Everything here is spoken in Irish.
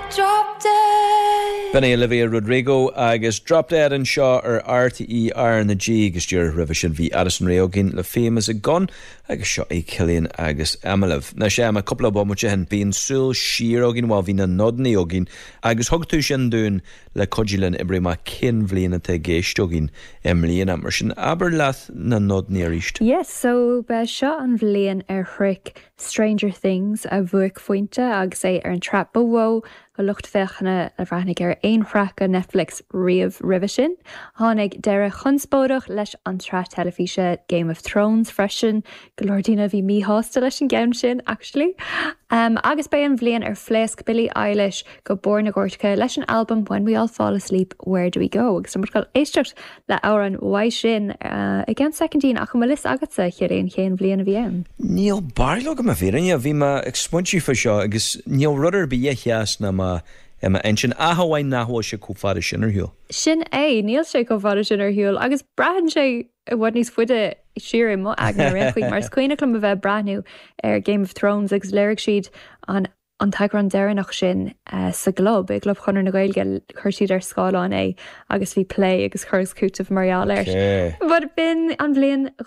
Drop Dead. Benny Olivia Rodrigo agus Drop Dead an seo ar RTE ar na G agus dúr revision bhí Addison Rae gin le fémas a gun agus seo é Cillian agus Emilov. Na sé a couple of bomuche hen bíon súil siar ó gin bhil hí na nodnaí ó gin agus thugtú sin dún le codúlan ibre má cin bhbliana te géist ó gin Emlíon mar sin aber leat na nodnaí ar ríist. Yes, so be seo an bhliain ar chric Stranger Things a bhuaic fointe agus é ar an trap bhó go lucht fechna a bhranig ar ein chracha Netflix riamh revision. Tháinig deire chunspódach leis an tra telefíse Game of Thrones freisin go Lordína bhí míthasta leis an gceann sin, actually. Agus bé an bhliain ar phléasc Billie Eilish go bór na Gortacha leis an album When We All Fall Asleep, Where Do We Go? Agus mar go éistecht le áir an bhaid sin i gceann secondín ach go lis agatsa chéiríonn chéan bbliana a bhí ann. Níl barló go ma bhírin, bhí ma expointí fa seo agus níl rudder bíhéas na ma ensin ahawain nahua se go fada sin ar hiúil. Sin é, níl sé go fada sin ar hiúil agus brahan sé bhd níos fuide siar mo agna réchuig mar scuoine clum a bheith brathnú ar Game of Thrones agus léirigh siad an taigran deireanach sin sa glob, i glob chunar na Gaeilge chuir siad ar scáláin é agus bhí play agus churas cútamh mariaal air. Bud bin an bhliain